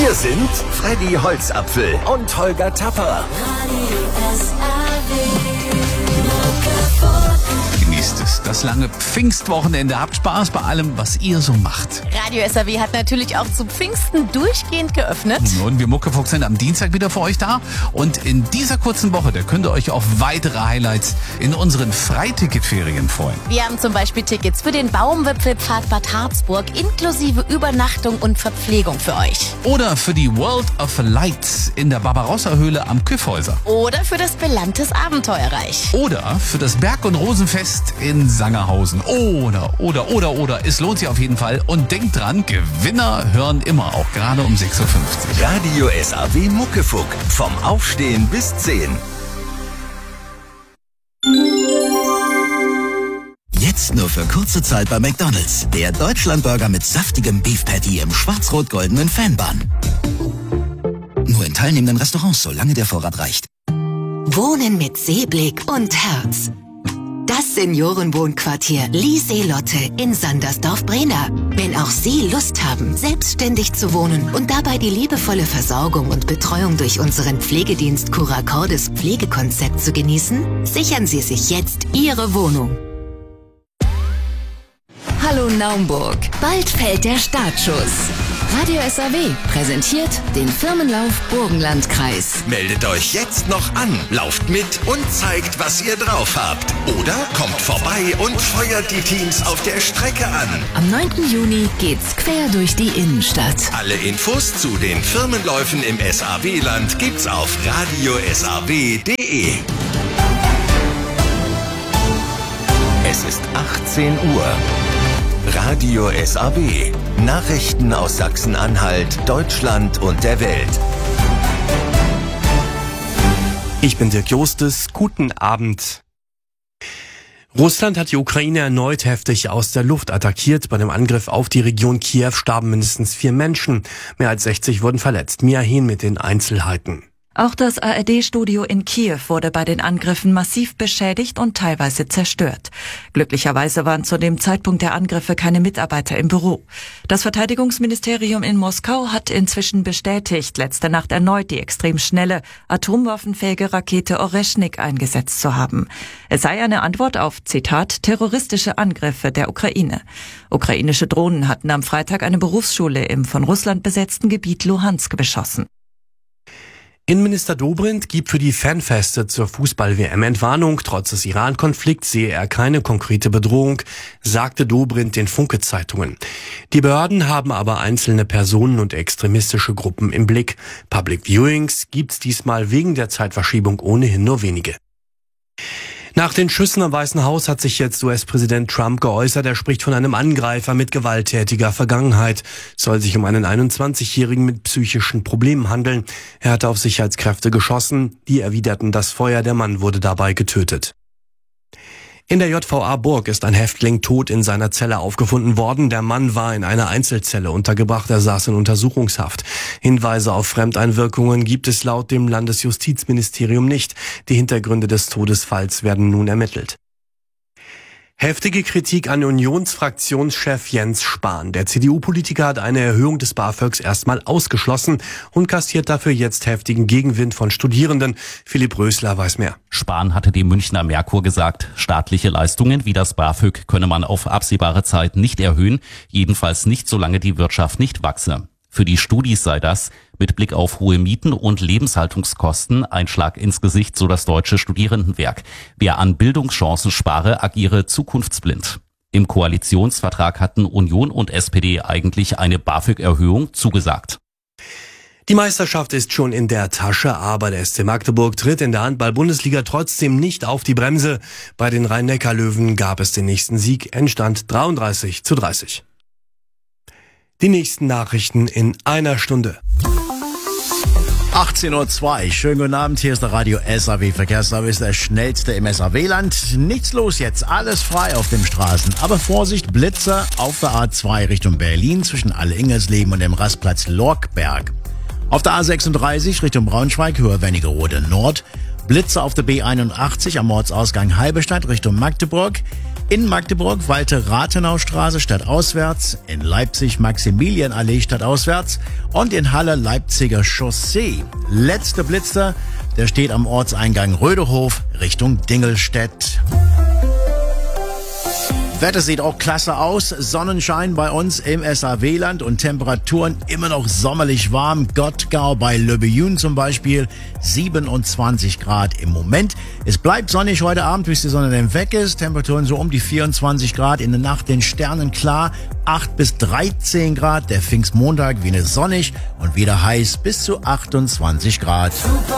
Hier sind Freddy Holzapfel und Holger Tapper. Genießt es, das lange Pfingstwochenende. Habt Spaß bei allem, was ihr so macht. Radio SAW hat natürlich auch zu Pfingsten durchgehend geöffnet. Und wir Muckefuchs sind am Dienstag wieder für euch da. Und in dieser kurzen Woche, da könnt ihr euch auf weitere Highlights in unseren Freiticketferien freuen. Wir haben zum Beispiel Tickets für den Baumwipfelpfad Bad Harzburg inklusive Übernachtung und Verpflegung für euch. Oder für die World of Lights in der Barbarossa-Höhle am Kyffhäuser. Oder für das Belantes Abenteuerreich. Oder für das Berg- und Rosenfest in Sangerhausen. Oder. Es lohnt sich auf jeden Fall. Und denkt dran, Gewinner hören immer, auch gerade um 6.50 Uhr. Radio SAW Muckefuck. Vom Aufstehen bis 10. Jetzt nur für kurze Zeit bei McDonald's. Der Deutschlandburger mit saftigem Beef Patty im schwarz-rot-goldenen Fanbun. Nur in teilnehmenden Restaurants, solange der Vorrat reicht. Wohnen mit Seeblick und Herz. Das Seniorenwohnquartier Lieseelotte in Sandersdorf-Brena. Wenn auch Sie Lust haben, selbstständig zu wohnen und dabei die liebevolle Versorgung und Betreuung durch unseren Pflegedienst Curacordes Pflegekonzept zu genießen, sichern Sie sich jetzt Ihre Wohnung. Hallo Naumburg, bald fällt der Startschuss. Radio SAW präsentiert den Firmenlauf Burgenlandkreis. Meldet euch jetzt noch an, lauft mit und zeigt, was ihr drauf habt. Oder kommt vorbei und feuert die Teams auf der Strecke an. Am 9. Juni geht's quer durch die Innenstadt. Alle Infos zu den Firmenläufen im SAW-Land gibt's auf radiosaw.de. Es ist 18 Uhr. Radio SAW. Nachrichten aus Sachsen-Anhalt, Deutschland und der Welt. Ich bin Dirk Jostes. Guten Abend. Russland hat die Ukraine erneut heftig aus der Luft attackiert. Bei dem Angriff auf die Region Kiew starben mindestens 4 Menschen. Mehr als 60 wurden verletzt. Mia Hehn mit den Einzelheiten. Auch das ARD-Studio in Kiew wurde bei den Angriffen massiv beschädigt und teilweise zerstört. Glücklicherweise waren zu dem Zeitpunkt der Angriffe keine Mitarbeiter im Büro. Das Verteidigungsministerium in Moskau hat inzwischen bestätigt, letzte Nacht erneut die extrem schnelle, atomwaffenfähige Rakete Oreschnik eingesetzt zu haben. Es sei eine Antwort auf, Zitat, terroristische Angriffe der Ukraine. Ukrainische Drohnen hatten am Freitag eine Berufsschule im von Russland besetzten Gebiet Luhansk beschossen. Innenminister Dobrindt gibt für die Fanfeste zur Fußball-WM Entwarnung. Trotz des Iran-Konflikts sehe er keine konkrete Bedrohung, sagte Dobrindt den Funke-Zeitungen. Die Behörden haben aber einzelne Personen und extremistische Gruppen im Blick. Public Viewings gibt's diesmal wegen der Zeitverschiebung ohnehin nur wenige. Nach den Schüssen am Weißen Haus hat sich jetzt US-Präsident Trump geäußert. Er spricht von einem Angreifer mit gewalttätiger Vergangenheit. Es soll sich um einen 21-Jährigen mit psychischen Problemen handeln. Er hatte auf Sicherheitskräfte geschossen. Die erwiderten das Feuer. Der Mann wurde dabei getötet. In der JVA Burg ist ein Häftling tot in seiner Zelle aufgefunden worden. Der Mann war in einer Einzelzelle untergebracht. Er saß in Untersuchungshaft. Hinweise auf Fremdeinwirkungen gibt es laut dem Landesjustizministerium nicht. Die Hintergründe des Todesfalls werden nun ermittelt. Heftige Kritik an Unionsfraktionschef Jens Spahn. Der CDU-Politiker hat eine Erhöhung des BAföGs erstmal ausgeschlossen und kassiert dafür jetzt heftigen Gegenwind von Studierenden. Philipp Rösler weiß mehr. Spahn hatte dem Münchner Merkur gesagt, staatliche Leistungen wie das BAföG könne man auf absehbare Zeit nicht erhöhen, jedenfalls nicht, solange die Wirtschaft nicht wachse. Für die Studis sei das, mit Blick auf hohe Mieten und Lebenshaltungskosten, ein Schlag ins Gesicht, so das Deutsche Studierendenwerk. Wer an Bildungschancen spare, agiere zukunftsblind. Im Koalitionsvertrag hatten Union und SPD eigentlich eine BAföG-Erhöhung zugesagt. Die Meisterschaft ist schon in der Tasche, aber der SC Magdeburg tritt in der Handball-Bundesliga trotzdem nicht auf die Bremse. Bei den Rhein-Neckar-Löwen gab es den nächsten Sieg, Endstand 33:30. Die nächsten Nachrichten in einer Stunde. 18:02 Uhr. Schönen guten Abend. Hier ist der Radio SAW Verkehrsservice, der schnellste im SAW-Land. Nichts los jetzt, alles frei auf den Straßen. Aber Vorsicht, Blitzer auf der A2 Richtung Berlin zwischen Alle-Ingersleben und dem Rastplatz Lorkberg. Auf der A36 Richtung Braunschweig, Höhe Wernigerode Nord. Blitzer auf der B81 am Ortsausgang Halberstadt Richtung Magdeburg. In Magdeburg Walter-Rathenau-Straße stadtauswärts, in Leipzig Maximilianallee stadtauswärts und in Halle Leipziger Chaussee. Letzter Blitzer, der steht am Ortseingang Rödehof Richtung Dingelstedt. Wetter sieht auch klasse aus. Sonnenschein bei uns im SAW-Land und Temperaturen immer noch sommerlich warm. Gottgau bei Löbejün zum Beispiel 27 Grad im Moment. Es bleibt sonnig heute Abend, bis die Sonne dann weg ist. Temperaturen so um die 24 Grad. In der Nacht den Sternen klar. 8 bis 13 Grad. Der Pfingstmontag wieder sonnig und wieder heiß bis zu 28 Grad.